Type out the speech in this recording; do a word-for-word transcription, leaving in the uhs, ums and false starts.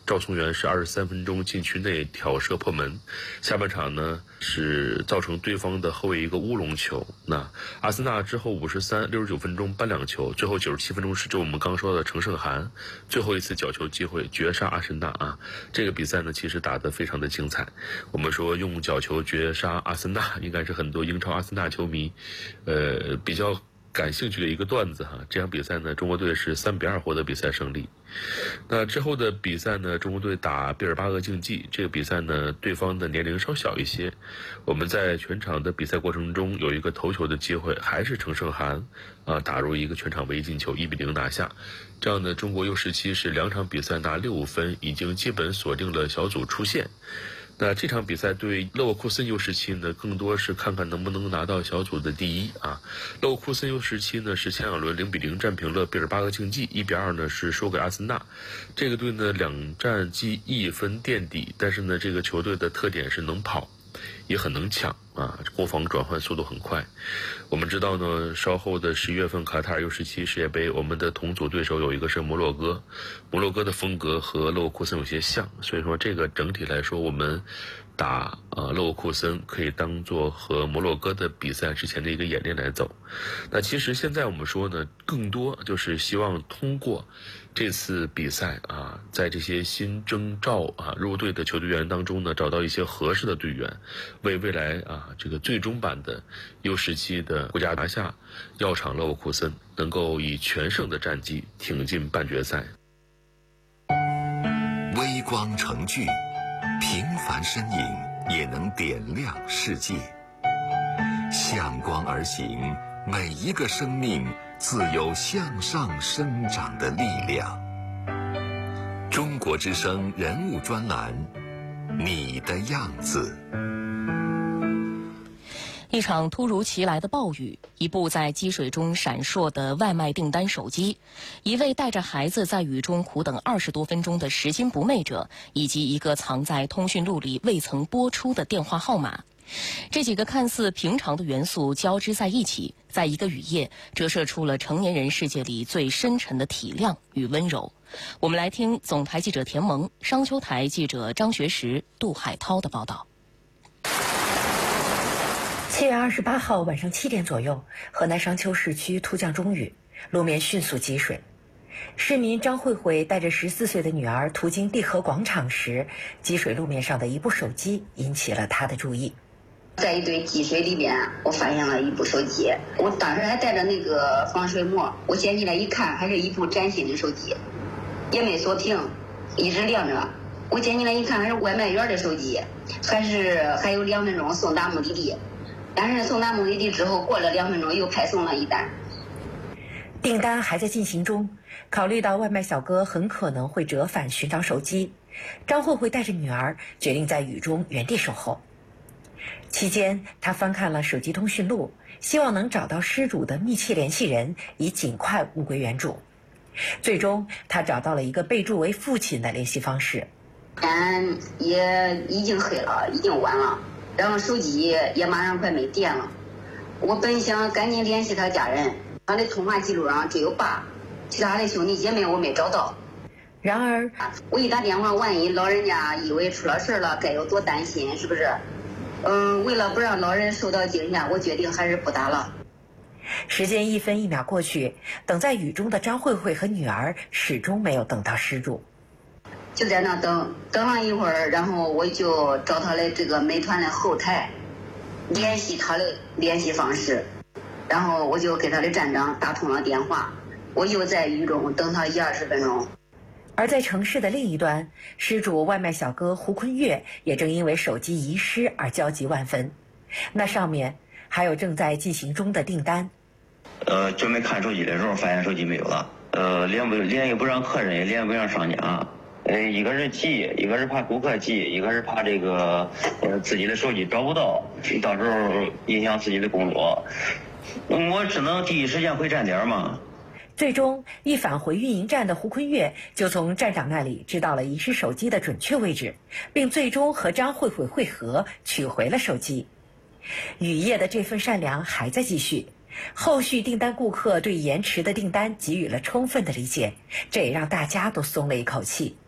赵松元是二十三分钟禁区内挑射破门，下半场呢是造成对方的后卫一个乌龙球。那阿森纳之后五十三、六十九分钟扳两球，最后九十七分钟是就我们刚说的程胜涵最后一次角球机会绝杀阿森纳啊！这个比赛呢其实打得非常的精彩。我们说用角球绝杀阿森纳，应该是很多英超阿森纳球迷，呃比较感兴趣的一个段子哈。这场比赛呢，中国队是三比二获得比赛胜利。那之后的比赛呢，中国队打毕尔巴鄂竞技，这个比赛呢，对方的年龄稍小一些。我们在全场的比赛过程中有一个头球的机会，还是程胜涵啊打入一个全场唯一进球，一比零拿下。这样的中国 U 十七是两场比赛拿六分，已经基本锁定了小组出线。那这场比赛对勒沃库森 U 十七呢，更多是看看能不能拿到小组的第一啊。勒沃库森 U 十七呢是前两轮零比零战平了毕尔巴鄂竞技，一比二呢是输给阿森纳。这个队呢两战积一分垫底，但是呢这个球队的特点是能跑，也很能抢啊，攻防转换速度很快。我们知道呢，稍后的十一月份卡塔尔 U 十七 世界杯，我们的同组对手有一个是摩洛哥，摩洛哥的风格和勒沃库森有些像，所以说这个整体来说，我们打呃勒沃库森可以当做和摩洛哥的比赛之前的一个演练来走。那其实现在我们说呢，更多就是希望通过这次比赛啊，在这些新征召啊入队的球队员当中呢，找到一些合适的队员，为未来啊这个最终版的 U 十七 的国家拿下药厂勒沃库森，能够以全胜的战绩挺进半决赛。 微光成炬，平凡身影也能点亮世界。向光而行，每一个生命自有向上生长的力量。中国之声人物专栏，你的样子。 一场突如其来的暴雨，一部在积水中闪烁的外卖订单手机，一位带着孩子在雨中苦等二十多分钟的拾金不昧者，以及一个藏在通讯录里未曾拨出的电话号码。这几个看似平常的元素交织在一起，在一个雨夜折射出了成年人世界里最深沉的体谅与温柔。我们来听总台记者田萌、商丘台记者张学实、杜海涛的报道。 七月二十八号晚上七点左右，河南商丘市区突降中雨，路面迅速积水。市民张慧慧带着十四岁的女儿途经地河广场时，积水路面上的一部手机引起了她的注意。 在一堆积水里边，我发现了一部手机，我当时还带着那个防水膜，我捡起来一看，还是一部崭新的手机，也没锁屏，一直亮着。我捡起来一看，还是外卖员的手机，还是还有两分钟送达目的地。但是送达目的地之后，过了两分钟又派送了一单。 订单还在进行中，考虑到外卖小哥很可能会折返寻找手机，张慧慧带着女儿决定在雨中原地守候。期间，她翻看了手机通讯录，希望能找到失主的密切联系人，以尽快物归原主。最终，她找到了一个备注为父亲的联系方式。 天也已经黑了，已经晚了。然后手机也马上快没电了，我本想赶紧联系他家人，他的通话记录上只有爸，其他的兄弟姐妹我没找到。 然而， 我一打电话，万一老人家以为出了事了，该有多担心，是不是？嗯，为了不让老人受到惊吓，我决定还是不打了。 时间一分一秒过去，等在雨中的张慧慧和女儿始终没有等到失主。 就在那等等了一会儿，然后我就找他的这个美团的后台联系他的联系方式，然后我就给他的站长打通了电话，我又在雨中等他一二十分钟。 而在城市的另一端，失主外卖小哥胡坤月也正因为手机遗失而焦急万分，那上面还有正在进行中的订单。 呃，准备看手机的时候发现手机没有了，呃，联不联系不上客人，也联系不上商家。呃，一个是急，一个是怕顾客急，一个是怕这个呃自己的手机找不到，到时候影响自己的工作。我只能第一时间回站点嘛。 最终，一返回运营站的胡坤月就从站长那里知道了遗失手机的准确位置，并最终和张慧慧会合，取回了手机。雨夜的这份善良还在继续。后续订单顾客对延迟的订单给予了充分的理解，这也让大家都松了一口气。